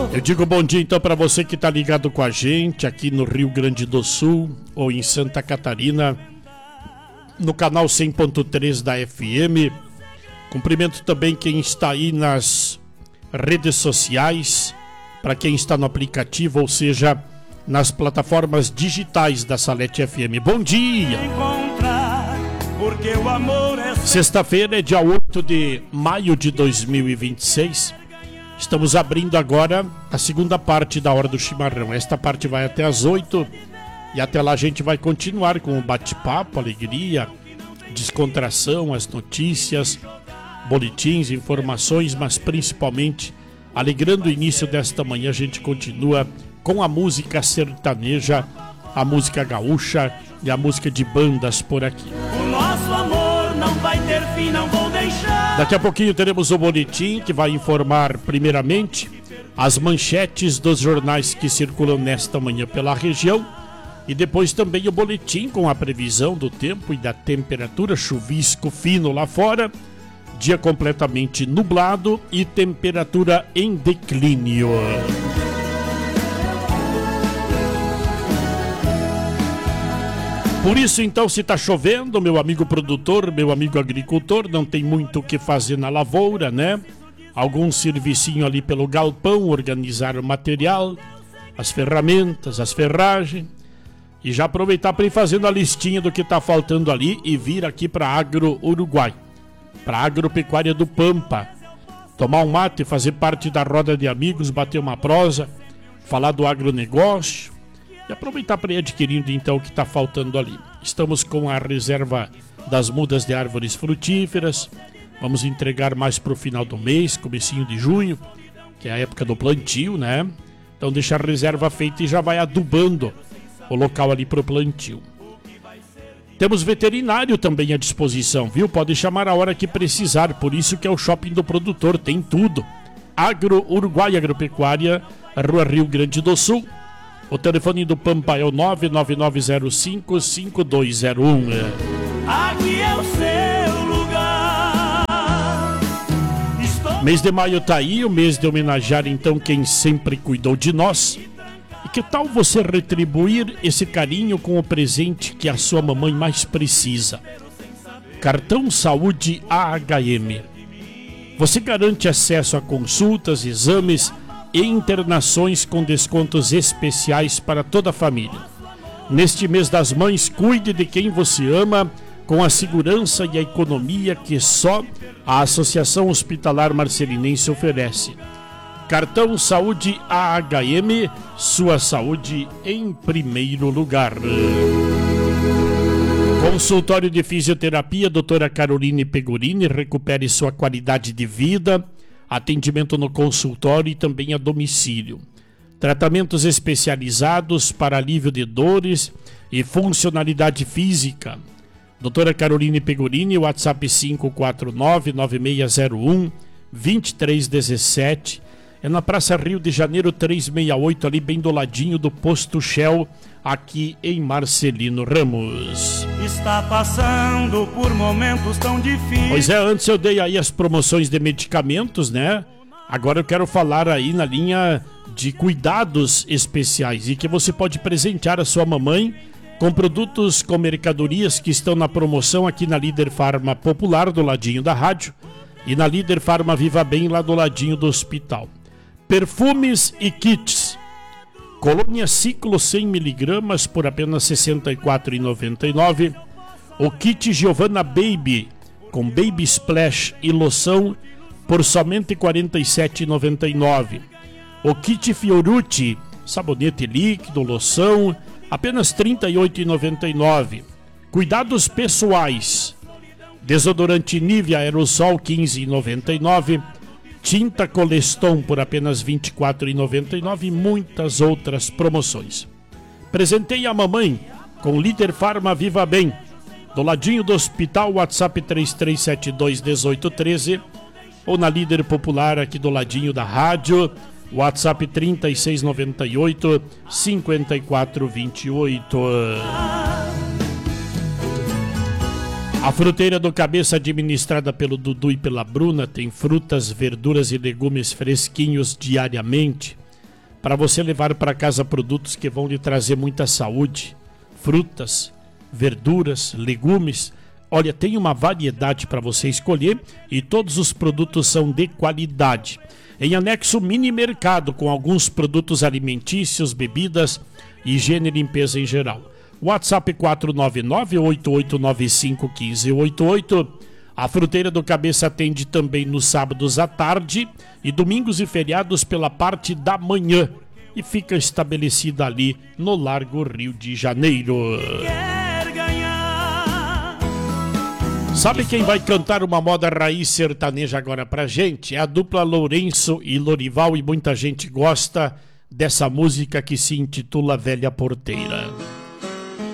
Eu digo bom dia então para você que está ligado com a gente aqui no Rio Grande do Sul ou em Santa Catarina, no canal 100.3 da FM. Cumprimento também quem está aí nas redes sociais, para quem está no aplicativo, ou seja, nas plataformas digitais da Salete FM. Bom dia! Sexta-feira é dia 8 de maio de 2026. Estamos abrindo agora a segunda parte da Hora do Chimarrão. Esta parte vai até às 8 e até lá a gente vai continuar com o bate-papo, alegria, descontração, as notícias, boletins, informações, mas principalmente, alegrando o início desta manhã, a gente continua com a música sertaneja, a música gaúcha e a música de bandas por aqui. O nosso amor não vai ter fim, não vou deixar. Daqui a pouquinho teremos o boletim que vai informar primeiramente as manchetes dos jornais que circulam nesta manhã pela região e depois também o boletim com a previsão do tempo e da temperatura, chuvisco fino lá fora, dia completamente nublado e temperatura em declínio. Por isso, então, se está chovendo, meu amigo produtor, meu amigo agricultor, não tem muito o que fazer na lavoura, né? Algum servicinho ali pelo galpão, organizar o material, as ferramentas, as ferragens. E já aproveitar para ir fazendo a listinha do que está faltando ali e vir aqui para Agro Uruguai, para a Agropecuária do Pampa. Tomar um mate, fazer parte da roda de amigos, bater uma prosa, falar do agronegócio. E aproveitar para ir adquirindo então o que está faltando ali. Estamos com a reserva das mudas de árvores frutíferas. Vamos entregar mais para o final do mês, comecinho de junho, que é a época do plantio, né? Então deixa a reserva feita e já vai adubando o local ali para o plantio. Temos veterinário também à disposição, viu? Pode chamar a hora que precisar, por isso que é o Shopping do Produtor, tem tudo. Agro Uruguai Agropecuária, Rua Rio Grande do Sul. O telefone do Pampa é o 99905-5201. Aqui é o seu lugar. Mês de maio tá aí, o mês de homenagear então quem sempre cuidou de nós. E que tal você retribuir esse carinho com o presente que a sua mamãe mais precisa? Cartão Saúde AHM. Você garante acesso a consultas, exames e internações com descontos especiais para toda a família. Neste mês das mães, cuide de quem você ama com a segurança e a economia que só a Associação Hospitalar Marcelinense oferece. Cartão Saúde AHM, sua saúde em primeiro lugar. Consultório de Fisioterapia, doutora Caroline Pegorini, recupere sua qualidade de vida. Atendimento no consultório e também a domicílio. Tratamentos especializados para alívio de dores e funcionalidade física. Doutora Caroline Pegorini, WhatsApp 549-9601-2317. É na Praça Rio de Janeiro 368, ali bem do ladinho do Posto Shell, aqui em Marcelino Ramos. Está passando por momentos tão difíceis. Pois é, antes eu dei aí as promoções de medicamentos, né? Agora eu quero falar aí na linha de cuidados especiais e que você pode presentear a sua mamãe com produtos, com mercadorias que estão na promoção aqui na Líder Farma Popular, do ladinho da rádio, e na Líder Farma Viva Bem, lá do ladinho do hospital. Perfumes e kits. Colônia Ciclo 100mg por apenas R$ 64,99. O kit Giovanna Baby com Baby Splash e loção por somente R$ 47,99. O kit Fiorucci, sabonete líquido, loção, apenas R$ 38,99. Cuidados pessoais. Desodorante Nivea Aerosol 15,99. Tinta Coleston por apenas R$ 24,99 e muitas outras promoções. Presenteie a mamãe com Líder Farma Viva Bem, do ladinho do hospital, WhatsApp 33721813, ou na Líder Popular aqui do ladinho da rádio, WhatsApp 3698-5428. A fruteira do Cabeça, administrada pelo Dudu e pela Bruna, tem frutas, verduras e legumes fresquinhos diariamente. para você levar para casa produtos que vão lhe trazer muita saúde, frutas, verduras, legumes. Olha, tem uma variedade para você escolher e todos os produtos são de qualidade. Em anexo, mini mercado com alguns produtos alimentícios, bebidas, higiene e limpeza em geral. WhatsApp 499-8895-1588. A Fruteira do Cabeça atende também nos sábados à tarde e domingos e feriados pela parte da manhã. E fica estabelecida ali no Largo Rio de Janeiro. Sabe quem vai cantar uma moda raiz sertaneja agora pra gente? É a dupla Lourenço e Lorival, e muita gente gosta dessa música que se intitula Velha Porteira.